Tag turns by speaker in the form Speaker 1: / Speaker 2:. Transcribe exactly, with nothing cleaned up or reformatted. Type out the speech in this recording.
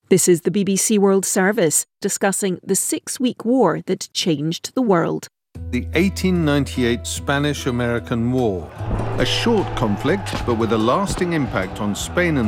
Speaker 1: This is the B B C World Service, discussing the six-week war that changed the world.
Speaker 2: The eighteen ninety-eight Spanish-American War. A short conflict, but with a lasting impact on Spain and